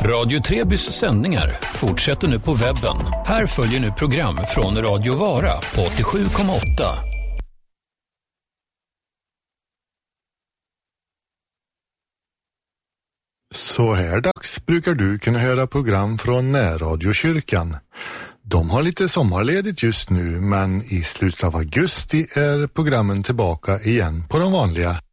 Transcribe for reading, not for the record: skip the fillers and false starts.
Radio Trebys sändningar fortsätter nu på webben. Här följer nu program från Radio Vara på 87,8. Så här dags brukar du kunna höra program från Närradiokyrkan. De har lite sommarledigt just nu, men i slutet av augusti är programmen tillbaka igen på de vanliga